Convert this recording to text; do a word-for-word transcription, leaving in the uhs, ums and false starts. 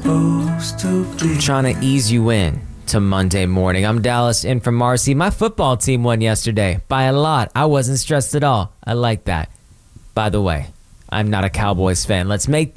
supposed to be. Trying to ease you in to Monday morning. I'm Dallas in from Marcy. My football team won yesterday by a lot. I wasn't stressed at all. I like that. By the way, I'm not a Cowboys fan. Let's make